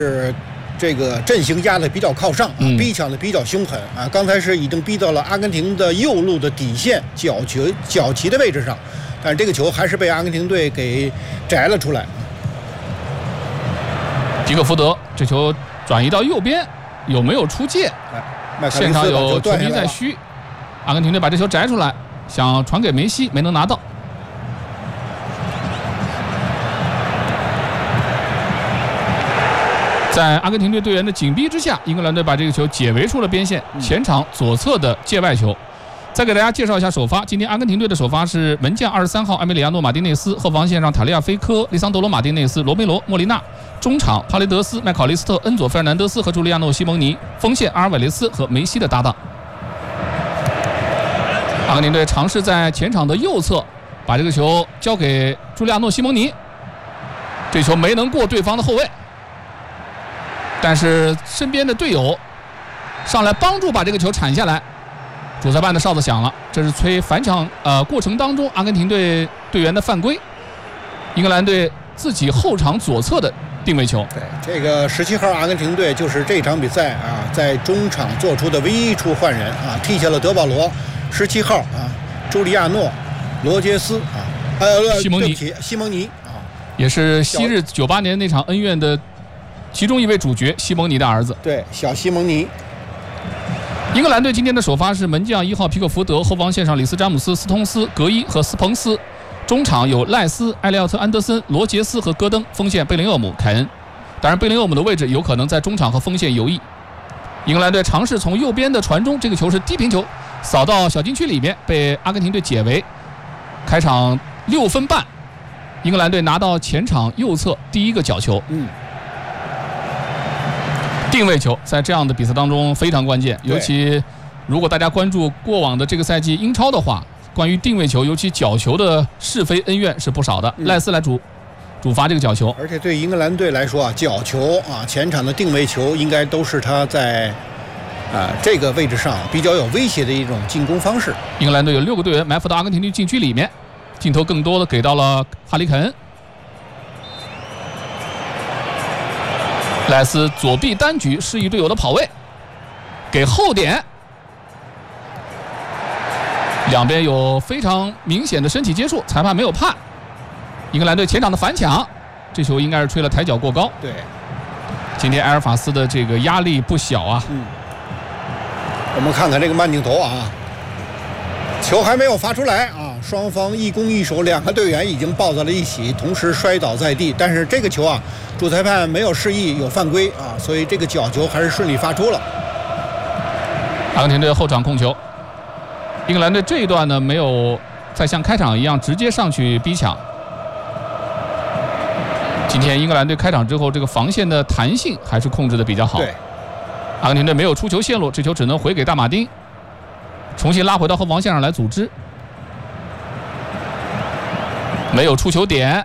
是这个阵型压的比较靠上啊，逼抢的比较凶狠啊。刚才是已经逼到了阿根廷的右路的底线角旗的位置上，但是这个球还是被阿根廷队给摘了出来。 皮克福德这球转移到右边，有没有出界？现场有球迷在嘘，阿根廷队把这球摘出来，想传给梅西，没能拿到。在阿根廷队队员的紧逼之下，英格兰队把这个球解围出了边线，前场左侧的界外球。再给大家介绍一下首发，今天阿根廷队的首发是门将23号埃梅里亚诺·马丁内斯，后防线上塔利亚·菲科、利桑德罗·马丁内斯、罗梅罗·莫利纳，中场帕雷德斯、麦考利斯特、恩佐·费尔南德斯和朱利亚诺·西蒙尼，锋线阿尔瓦雷斯和梅西的搭档。阿根廷队尝试在前场的右侧把这个球交给朱利亚诺·西蒙尼，这球没能过对方的后卫，但是身边的队友上来帮助把这个球铲下来。主裁判的哨子响了，这是吹反抢过程当中阿根廷队队员的犯规，英格兰队自己后场左侧的定位球。 对，这个17号阿根廷队就是这场比赛啊，在中场做出的唯一一处换人啊，替下了德保罗，17号啊，朱利亚诺、罗杰斯啊，西蒙尼啊， 也是昔日98年那场恩怨的其中一位主角，西蒙尼的儿子。 对，小西蒙尼。 英格兰队今天的首发是门将1号皮克福德，后防线上里斯詹姆斯、斯通斯、格伊和斯彭斯，中场有赖斯、埃利奥特、安德森、罗杰斯和戈登，锋线贝林厄姆、凯恩。当然，贝林厄姆的位置有可能在中场和锋线游弋。英格兰队尝试从右边的传中，这个球是低平球，扫到小禁区里面，被阿根廷队解围。开场6分半，英格兰队拿到前场右侧第一个角球。定位球在这样的比赛当中非常关键，尤其如果大家关注过往的这个赛季英超的话，关于定位球尤其角球的是非恩怨是不少的。赖斯来主罚这个角球， 而且对英格兰队来说啊，角球啊前场的定位球应该都是他在这个位置上比较有威胁的一种进攻方式。 英格兰队有6个队员埋伏到阿根廷队禁区里面，镜头更多的给到了哈里凯恩。赖斯左臂单举示意队友的跑位，给后点，两边有非常明显的身体接触，裁判没有判。英格兰队前场的反抢，这球应该是吹了抬脚过高。 对， 今天埃尔法斯的这个压力不小啊。 我们看看这个慢镜头啊，球还没有发出来啊，双方一攻一守，两个队员已经抱在了一起，同时摔倒在地。但是这个球啊，主裁判没有示意有犯规啊，所以这个角球还是顺利发出了。 阿根廷队后场控球，英格兰队这一段呢没有再像开场一样直接上去逼抢。今天英格兰队开场之后，这个防线的弹性还是控制的比较好。 对， 阿根廷队没有出球线路，这球只能回给大马丁，重新拉回到后防线上来组织。没有出球点，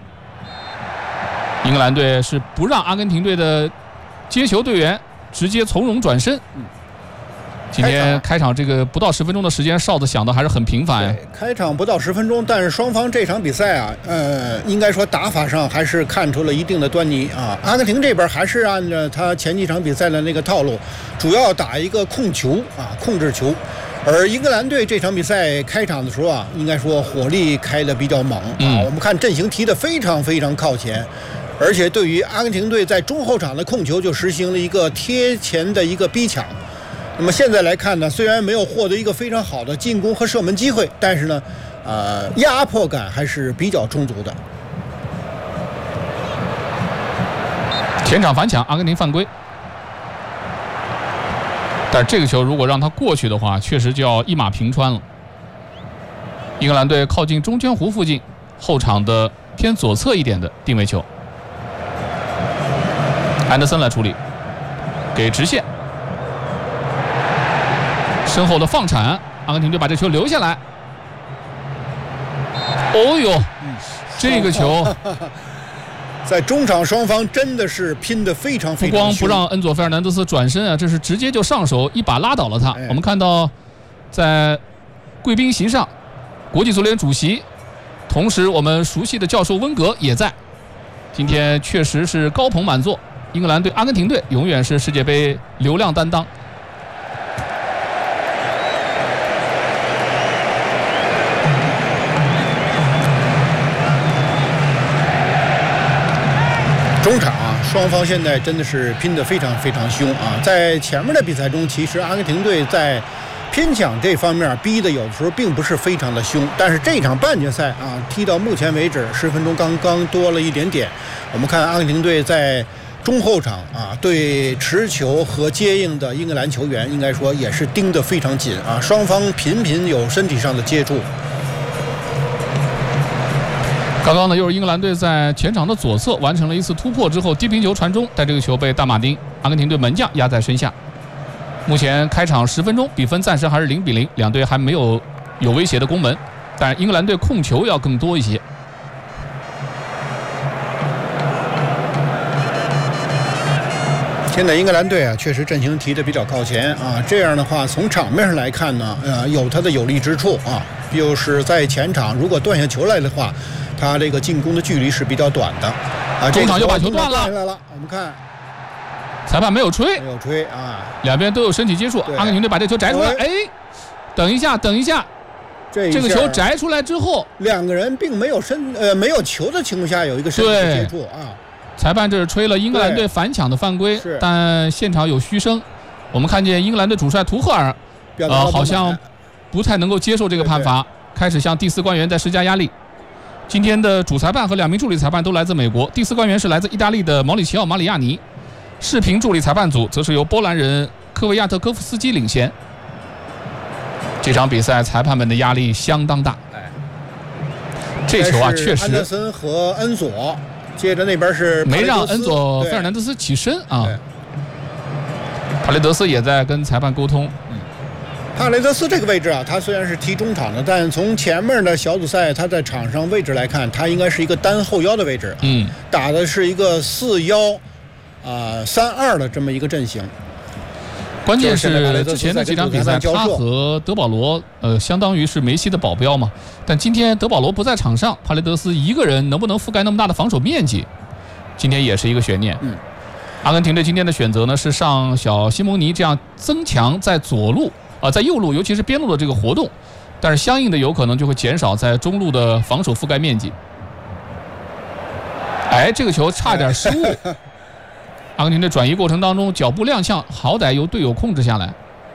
英格兰队是不让阿根廷队的接球队员直接从容转身。今天开场这个不到10分钟的时间，哨子响的还是很频繁。 开场不到10分钟，但是双方这场比赛啊，应该说打法上还是看出了一定的端倪啊。阿根廷这边还是按照他前几场比赛的那个套路，主要打一个控球啊，控制球。而英格兰队这场比赛开场的时候啊，应该说火力开得比较猛啊。我们看阵型提得非常非常靠前，而且对于阿根廷队在中后场的控球就实行了一个贴前的一个逼抢。那么现在来看呢，虽然没有获得一个非常好的进攻和射门机会，但是呢，压迫感还是比较充足的。 前场反抢，阿根廷犯规。但这个球如果让他过去的话，确实就要一马平川了。英格兰队靠近中圈弧附近，后场的偏左侧一点的定位球，安德森来处理，给直线，身后的放铲，阿根廷队把这球留下来。哦呦，这个球在中场双方真的是拼得非常非常凶， 不光不让恩佐·费尔南德斯转身啊，这是直接就上手一把拉倒了他。我们看到在贵宾席上，国际足联主席，同时我们熟悉的教授温格也在。今天确实是高朋满座， 英格兰对阿根廷队永远是世界杯流量担当。 中场啊，双方现在真的是拼得非常非常凶啊！在前面的比赛中，其实阿根廷队在拼抢这方面逼的有的时候并不是非常的凶，但是这场半决赛啊，踢到目前为止10分钟刚刚多了一点点。我们看阿根廷队在中后场啊，对持球和接应的英格兰球员，应该说也是盯得非常紧啊，双方频频有身体上的接触。 刚刚呢，又是英格兰队在前场的左侧完成了一次突破之后低平球传中，但这个球被大马丁阿根廷队门将压在身下。目前开场10分钟，比分暂时还是0-0，两队还没有威胁的攻门，但英格兰队控球要更多一些。 现在英格兰队啊，确实阵型提得比较靠前啊。这样的话，从场面上来看呢，有它的有利之处啊。就是在前场，如果断下球来的话，他这个进攻的距离是比较短的啊。 中场又把球断了。 我们看， 裁判没有吹啊。 两边都有身体接触，阿根廷队把这球摘出来。哎，等一下，这个球摘出来之后， 两个人并没有没有球的情况下有一个身体接触啊。 裁判这是吹了英格兰队反抢的犯规，但现场有嘘声。我们看见英格兰队主帅图赫尔，好像不太能够接受这个判罚，开始向第4官员在施加压力。今天的主裁判和2名助理裁判都来自美国，第4官员是来自意大利的毛里奇奥·马里亚尼，视频助理裁判组则是由波兰人科维亚特科夫斯基领衔。这场比赛裁判们的压力相当大。这球啊，确实安德森和恩佐。接着那边是没让恩佐费尔南德斯起身啊，帕雷德斯也在跟裁判沟通。 帕雷德斯这个位置啊，他虽然是踢中场的，但从前面的小组赛他在场上位置来看，他应该是一个单后腰的位置，打的是一个4-1-3-2的这么一个阵型。 关键是之前的几场比赛，他和德保罗相当于是梅西的保镖嘛。但今天德保罗不在场上，帕雷德斯一个人能不能覆盖那么大的防守面积，今天也是一个悬念。阿根廷队今天的选择呢是上小西蒙尼，这样增强在左路在右路尤其是边路的这个活动，但是相应的有可能就会减少在中路的防守覆盖面积。这个球差点失误。阿根廷队转移过程当中脚步踉跄，好歹由队友控制下来。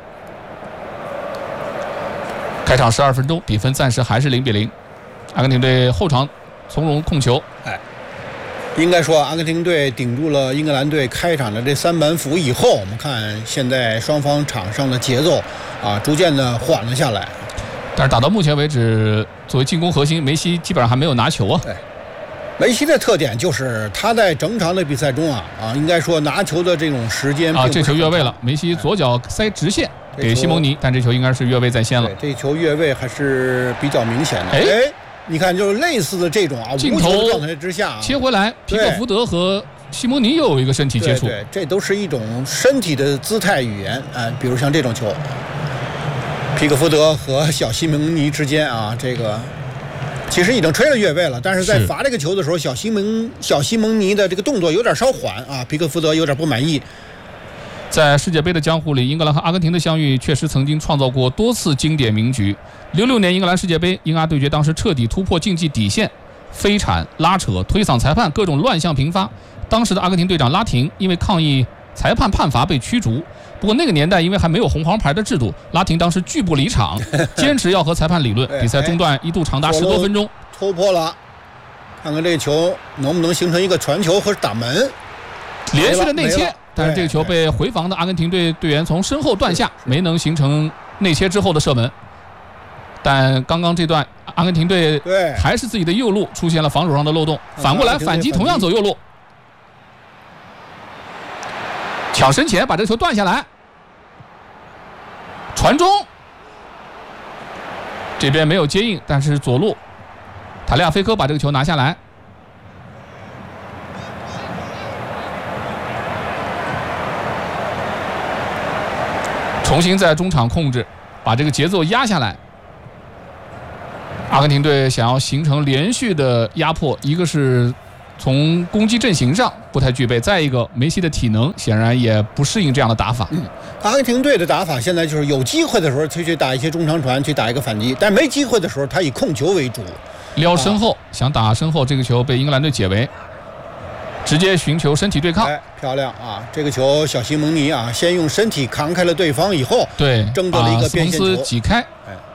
开场12分钟，比分暂时还是0-0。阿根廷队后场从容控球。 应该说阿根廷队顶住了英格兰队开场的这3板斧以后，我们看现在双方场上的节奏逐渐的缓了下来。 但是打到目前为止，作为进攻核心，梅西基本上还没有拿球啊。 梅西的特点就是他在整场的比赛中应该说拿球的这种时间这球越位了，梅西左脚塞直线给西蒙尼，但这球应该是越位在先了。 这球越位还是比较明显的。你看，就是类似的这种镜头状态之下切回来，皮克福德和西蒙尼又有一个身体接触， 对，这都是一种身体的姿态语言比如像这种球，皮克福德和小西蒙尼之间这个。其实已经吹了越位了，但是在罚这个球的时候，小西蒙尼的这个动作有点稍缓皮克福德有点不满意。 在世界杯的江湖里，英格兰和阿根廷的相遇确实曾经创造过多次经典名局。66年英格兰世界杯，英阿对决当时彻底突破竞技底线，飞铲、拉扯、推搡裁判，各种乱象频发。当时的阿根廷队长拉廷因为抗议裁判判罚被驱逐。不过那个年代因为还没有红黄牌的制度，拉廷当时拒不离场，坚持要和裁判理论。比赛中断一度长达10多分钟， 突破了。看看这个球能不能形成一个传球和打门， 连续的内切，但是这个球被回防的阿根廷队队员从身后断下，没能形成内切之后的射门。但刚刚这段阿根廷队还是自己的右路出现了防守上的漏洞，反过来反击同样走右路，抢身前把这个球断下来，传中，这边没有接应，但是左路塔利亚菲科把这个球拿下来。重新在中场控制，把这个节奏压下来。阿根廷队想要形成连续的压迫，一个是从攻击阵型上不太具备。再一个，梅西的体能显然也不适应这样的打法。 阿根廷队的打法现在就是有机会的时候去打一些中长传，去打一个反击，但没机会的时候他以控球为主。 撩身后，想打身后，这个球被英格兰队解围，直接寻求身体对抗。 漂亮啊！这个球小西蒙尼啊，先用身体扛开了对方以后， 对， 争得了一个边线球， 把斯彭斯挤开。